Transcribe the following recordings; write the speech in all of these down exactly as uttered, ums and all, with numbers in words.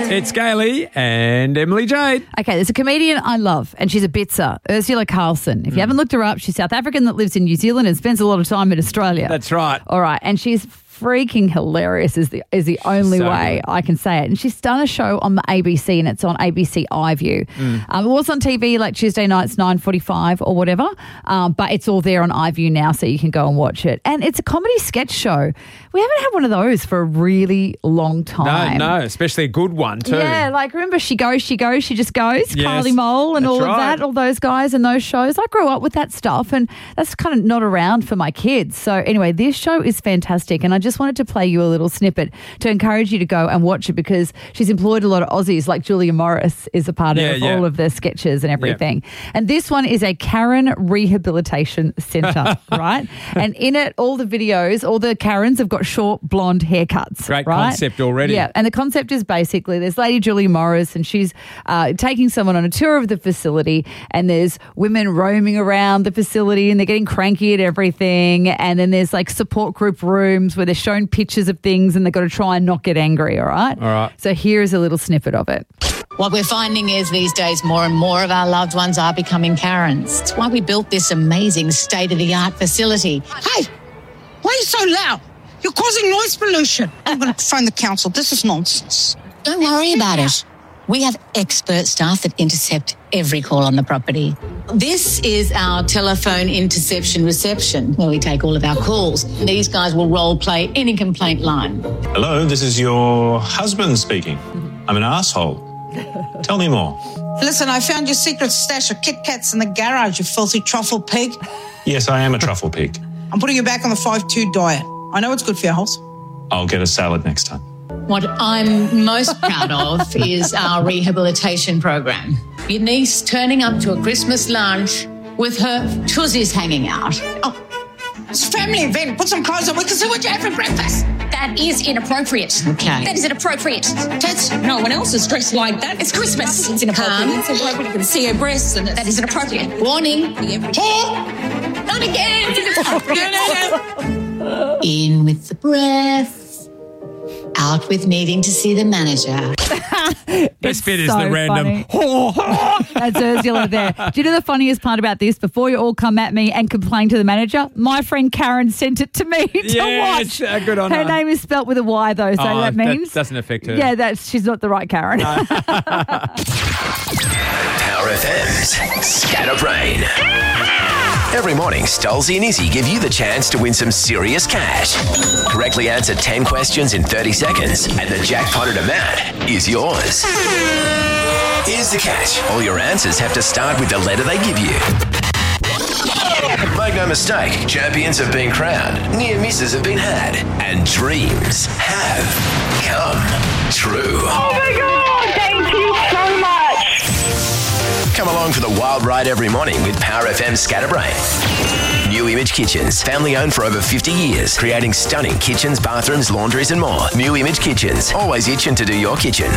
It's Gailey and Emily Jade. Okay, there's a comedian I love, and she's a bitzer, Ursula Carlson. If you haven't looked her up, she's South African that lives in New Zealand and spends a lot of time in Australia. That's right. All right, and she's freaking hilarious is the is the only So way good. I can say it. And she's done a show on the A B C, and it's on A B C iView. Mm. Um, it was on T V like Tuesday nights, nine forty-five or whatever, um, but it's all there on iView now, so you can go and watch it. And it's a comedy sketch show. We haven't had one of those for a really long time. No, no, especially a good one too. Yeah, like remember She Goes, She Goes, She Just Goes, Yes, Carly Mole and that's all of right. that, all those guys and those shows. I grew up with that stuff, and that's kind of not around for my kids. So anyway, this show is fantastic, and I just wanted to play you a little snippet to encourage you to go and watch it, because she's employed a lot of Aussies, like Julia Morris is a part Yeah, of yeah. all of their sketches and everything. And this one is a Karen Rehabilitation Centre, right? And in it, all the videos, all the Karens have got short blonde haircuts. Great right? concept already. Yeah, and the concept is basically there's Lady Julia Morris, and she's uh, taking someone on a tour of the facility, and there's women roaming around the facility, and they're getting cranky at everything, and then there's like support group rooms where they're shown pictures of things, and they've got to try and not get angry, all right? All right. So here's a little snippet of it. What we're finding is these days more and more of our loved ones are becoming Karens. It's why we built this amazing state-of-the-art facility. Hey, why are you so loud? You're causing noise pollution. I'm going to phone the council. This is nonsense. Don't worry about it. We have expert staff that intercept every call on the property. This is our telephone interception reception, where we take all of our calls. These guys will role play any complaint line. Hello, this is your husband speaking. I'm an asshole. Tell me more. Listen, I found your secret stash of Kit Kats in the garage, you filthy truffle pig. Yes, I am a truffle pig. I'm putting you back on the five two diet. I know it's good for your health. I'll get a salad next time. What I'm most proud of is our rehabilitation program. Your niece turning up to a Christmas lunch with her tussies hanging out. Oh, it's a family event. Put some clothes on. We can see what you have for breakfast. That is inappropriate. Okay. That is inappropriate. Tits, no one else is dressed like that. It's Christmas. It's inappropriate. Um, It's inappropriate. You can see her breasts, and that is inappropriate. Warning. Not again. It's inappropriate. In with the breath. Out with needing to see the manager. Best bit is so the random. That's Ursula there. Do you know the funniest part about this? Before you all come at me and complain to the manager, my friend Karen sent it to me to Yes, watch. uh, good on her her. name is spelt with a Y though, so Oh, that means doesn't affect her. Yeah, that's she's not the right Karen. Power F M's Scatterbrain. Every morning, Stolzy and Izzy give you the chance to win some serious cash. Correctly answer ten questions in thirty seconds, and the jackpot amount is yours. Here's the catch. All your answers have to start with the letter they give you. Make no mistake, champions have been crowned, near misses have been had, and dreams have come true. Oh my God, thank you so much. Come along for the wild ride every morning with Power F M Scatterbrain. New Image Kitchens, family owned for over fifty years, creating stunning kitchens, bathrooms, laundries and more. New Image Kitchens, always itching to do your kitchen.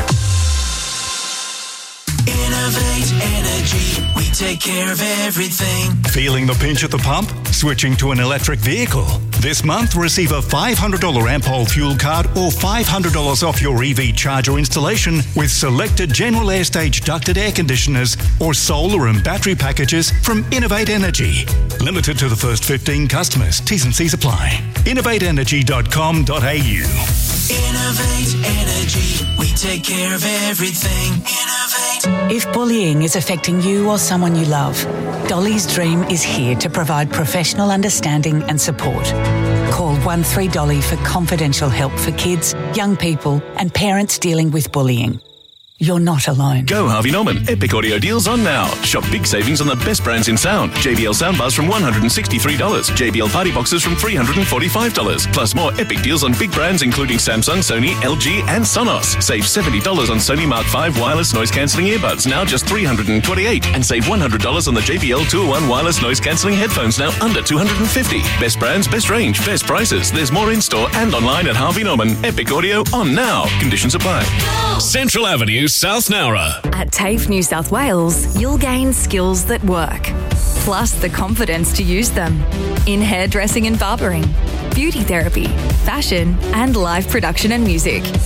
Innovate Energy, we take care of everything. Feeling the pinch at the pump? Switching to an electric vehicle? This month, receive a five hundred dollars Ampol fuel card or five hundred dollars off your E V charger installation with selected General Air Stage ducted air conditioners or solar and battery packages from Innovate Energy. Limited to the first fifteen customers. T's and C's apply. innovate energy dot com dot a u. Innovate Energy, we take care of everything. Innovate. If bullying is affecting you or someone you love, Dolly's Dream is here to provide professional understanding and support. Call one three Dolly for confidential help for kids, young people and parents dealing with bullying. You're not alone. Go Harvey Norman. Epic audio deals on now. Shop big savings on the best brands in sound. J B L soundbars from one hundred sixty-three dollars. J B L party boxes from three hundred forty-five dollars. Plus more epic deals on big brands including Samsung, Sony, L G and Sonos. Save seventy dollars on Sony Mark five wireless noise cancelling earbuds, now just three hundred twenty-eight dollars. And save one hundred dollars on the J B L two oh one wireless noise cancelling headphones, now under two hundred fifty dollars. Best brands, best range, best prices. There's more in store and online at Harvey Norman. Epic audio on now. Conditions apply. Central Avenue, South Nowra. At TAFE New South Wales, you'll gain skills that work, plus the confidence to use them in hairdressing and barbering, beauty therapy, fashion, and live production and music.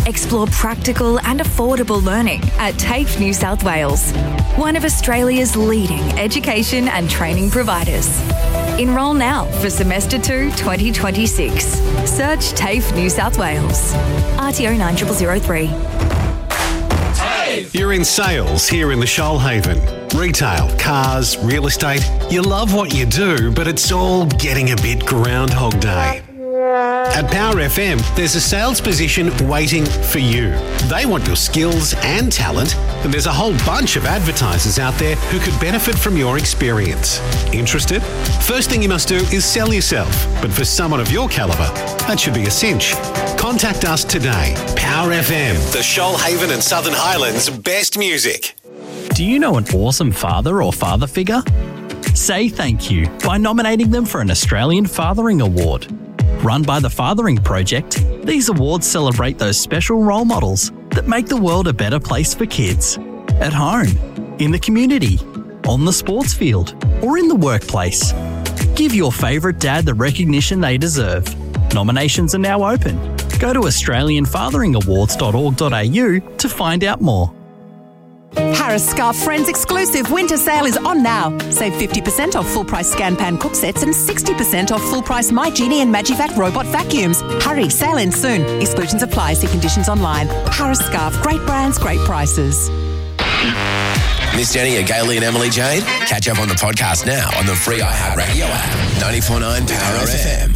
Explore practical and affordable learning at TAFE New South Wales, one of Australia's leading education and training providers. Enrol now for Semester two twenty twenty-six. Search TAFE New South Wales. R T O nine zero zero zero three. You're in sales here in the Shoalhaven. Retail, cars, real estate. You love what you do, but it's all getting a bit Groundhog Day. At Power F M, there's a sales position waiting for you. They want your skills and talent, and there's a whole bunch of advertisers out there who could benefit from your experience. Interested? First thing you must do is sell yourself, but for someone of your calibre, that should be a cinch. Contact us today. Power F M, the Shoalhaven and Southern Highlands' best music. Do you know an awesome father or father figure? Say thank you by nominating them for an Australian Fathering Award. Run by the Fathering Project, these awards celebrate those special role models that make the world a better place for kids. At home, in the community, on the sports field, or in the workplace. Give your favourite dad the recognition they deserve. Nominations are now open. Go to australian fathering awards dot org dot a u to find out more. Harris Scarf Friends exclusive winter sale is on now. Save fifty percent off full price Scan Pan cook sets and sixty percent off full price My Genie and Magivac robot vacuums. Hurry, sale ends soon. Exclusions apply. See conditions online. Harris Scarf, great brands, great prices. Miss Jenny, Gailey and Emily Jade? Catch up on the podcast now on the free iHeartRadio app. ninety-four point nine Power F M.